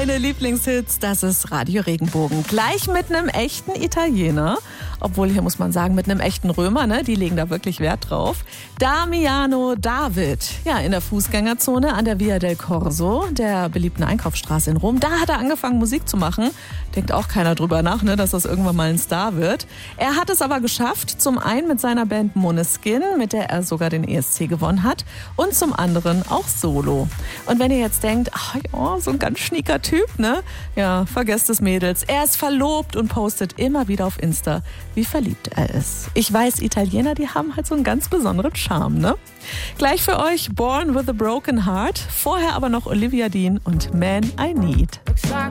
Deine Lieblingshits, das ist Radio Regenbogen. Gleich mit einem echten Italiener. Obwohl, hier muss man sagen, mit einem echten Römer, ne? Die legen da wirklich Wert drauf. Damiano David. Ja, in der Fußgängerzone an der Via del Corso, der beliebten Einkaufsstraße in Rom. Da hat er angefangen, Musik zu machen. Denkt auch keiner drüber nach, ne, dass das irgendwann mal ein Star wird. Er hat es aber geschafft, zum einen mit seiner Band Måneskin, mit der er sogar den ESC gewonnen hat, und zum anderen auch solo. Und wenn ihr jetzt denkt, ach ja, so ein ganz schnieker Typ, ne? Ja, vergesst es, Mädels. Er ist verlobt und postet immer wieder auf Insta, wie verliebt er ist. Ich weiß, Italiener, die haben halt so einen ganz besonderen Charme, ne? Gleich für euch Born with a Broken Heart, vorher aber noch Olivia Dean und Man I Need.